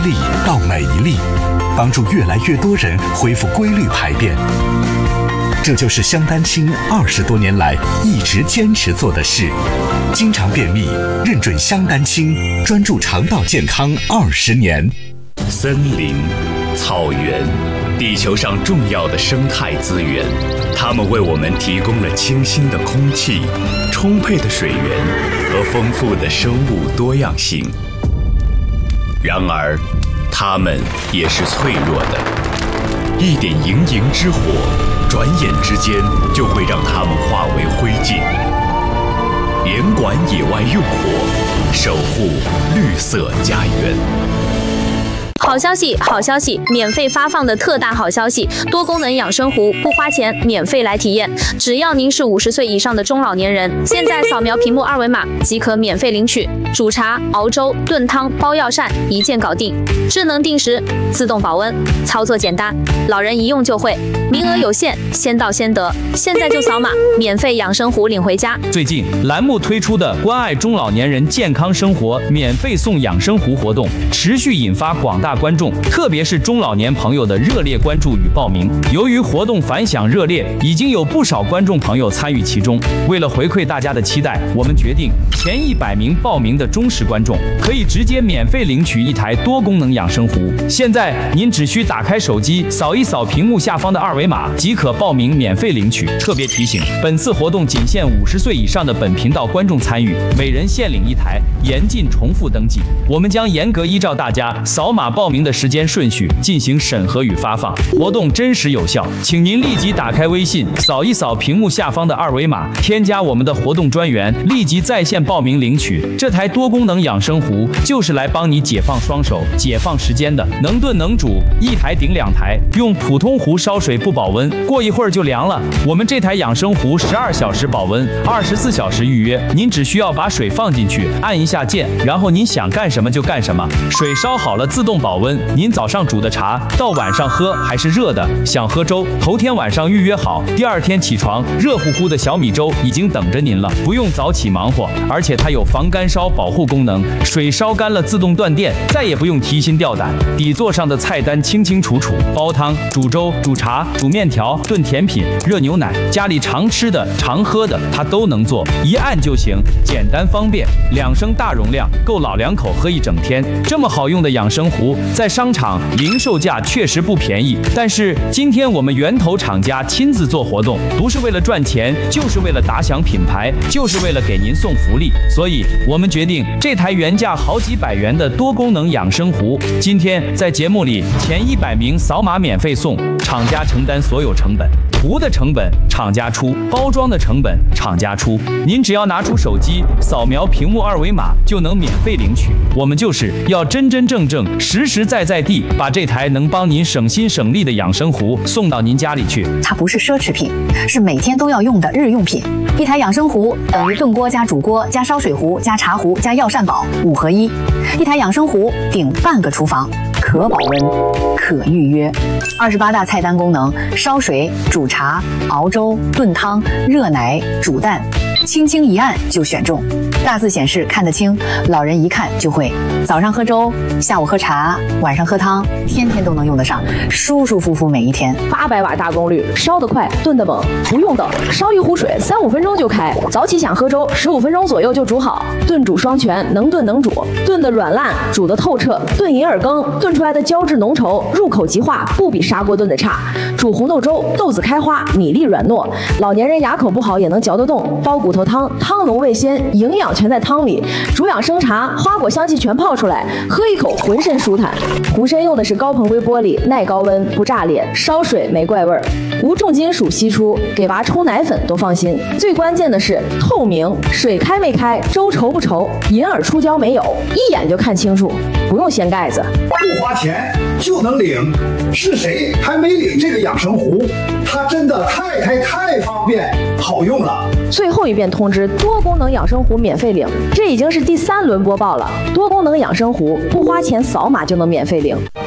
粒到每一粒，帮助越来越多人恢复规律排便。这就是香丹青20多年来一直坚持做的事。经常便秘，认准香丹青，专注肠道健康20年。森林、草原，地球上重要的生态资源，它们为我们提供了清新的空气、充沛的水源和丰富的生物多样性。然而，它们也是脆弱的，一点营营之火，转眼之间就会让它们化为灰烬。严管野外用火，守护绿色家园。 好消息，好消息！免费发放的特大好消息，多功能养生壶不花钱，免费来体验。只要您是50岁以上的中老年人，现在扫描屏幕2维码即可免费领取。煮茶、熬粥、炖汤、包药膳，一键搞定。智能定时，自动保温，操作简单，老人一用就会。名额有限，先到先得。现在就扫码，免费养生壶领回家。 最近栏目推出的关爱中老年人健康生活免费送养生壶活动，持续引发广大观众，特别是中老年朋友的热烈关注与报名。由于活动反响热烈，已经有不少观众朋友参与其中。为了回馈大家的期待，我们决定前100名报名的忠实观众可以直接免费领取一台多功能养生壶。现在您只需打开手机，扫一扫屏幕下方的2维码即可报名免费领取。特别提醒，本次活动仅限50岁以上的本频道观众参与，每人限领1台，严禁重复登记。我们将严格依照大家扫码报名的时间顺序进行审核与发放，活动真实有效，请您立即打开微信，扫一扫屏幕下方的2维码，添加我们的活动专员，立即在线报名领取。这台多功能养生壶就是来帮你解放双手、解放时间的，能炖能煮，一台顶2台，用普通壶烧水不保温，过一会儿就凉了。我们这台养生壶12小时保温，24小时预约，您只需要把水放进去，按一下键，然后您想干什么就干什么，水烧好了自动保温。您早上煮的茶到晚上喝还是热的，想喝粥，头天晚上预约好，第2天起床，热乎乎的小米粥已经等着您了，不用早起忙活。而且它有防干烧保护功能，水烧干了自动断电，再也不用提心吊胆。底座上的菜单清清楚楚，煲汤、煮粥、煮茶、煮面条、炖甜品、热牛奶，家里常吃的、常喝的，它都能做，一按就行，简单方便。2升大容量，够老2口喝一整天。这么好用的养生壶，在商场零售价确实不便宜，但是今天我们源头厂家亲自做活动，不是为了赚钱，就是为了打响品牌，就是为了给您送福利。所以我们决定，这台原价好几百元的多功能养生壶，今天在节目里前100名扫码免费送，厂家承担所有成本。壶的成本厂家出，包装的成本厂家出，您只要拿出手机扫描屏幕2维码就能免费领取。我们就是要真真正正、实实在在地把这台能帮您省心省力的养生壶送到您家里去。 它不是奢侈品，是每天都要用的日用品。一台养生壶等于炖锅加煮锅加烧水壶加茶壶加药膳宝5合1。一台养生壶顶半个厨房，可保温，可预约。28大菜单功能：烧水、煮茶、熬粥、炖汤、热奶、煮蛋，轻轻一按就选中。大字显示看得清，老人一看就会。早上喝粥，下午喝茶，晚上喝汤，天天都能用得上，舒舒服服每一天。 800瓦大功率，烧得快，炖得猛，不用等，烧一壶水3-5分钟就开。早起想喝粥，15分钟左右就煮好。炖煮双全，能炖能煮，炖得软烂，煮得透彻。炖银耳羹炖出来的胶质浓稠，入口即化，不比砂锅炖的差。煮红豆粥，豆子开花，米粒软糯，老年人牙口不好也能嚼得动。煲骨头汤，汤浓味鲜，营养全在汤里。煮养生茶，花果香气全泡出来，喝一口浑身舒坦。壶身用的是高硼硅玻璃，耐高温，不炸裂，烧水没怪味儿，无重金属析出，给娃冲奶粉都放心。最关键的是透明，水开没开，粥稠不稠，银耳出胶没有，一眼就看清楚，不用掀盖子。 不花钱就能领，是谁还没领这个养生壶？它真的太方便好用了。 最后一遍通知，多功能养生壶免费领，这已经是第3轮播报了。多功能养生壶不花钱，扫码就能免费领。